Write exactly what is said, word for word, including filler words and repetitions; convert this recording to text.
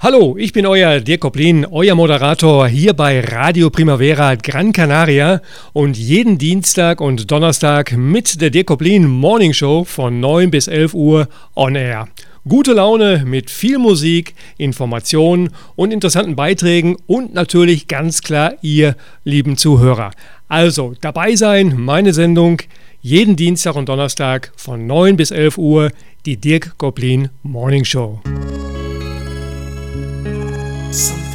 Hallo, ich bin euer Dirk Koplin, euer Moderator hier bei Radio Primavera Gran Canaria und jeden Dienstag und Donnerstag mit der Dirk Koplin Morning Show von neun bis elf Uhr on air. Gute Laune mit viel Musik, Informationen und interessanten Beiträgen und natürlich ganz klar ihr lieben Zuhörer. Also dabei sein, meine Sendung jeden Dienstag und Donnerstag von neun bis elf Uhr, die Dirk Koplin Morning Show. Some